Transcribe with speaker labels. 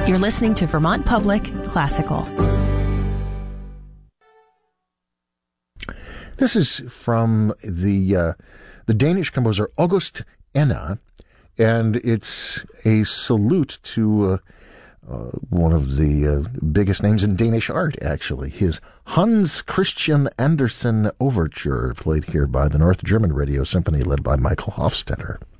Speaker 1: You're listening to Vermont Public Classical.
Speaker 2: This is from the Danish composer August Enna, and it's a salute to one of the biggest names in Danish art, actually. His Hans Christian Andersen Overture, played here by the North German Radio Symphony, led by Michael Hofstetter.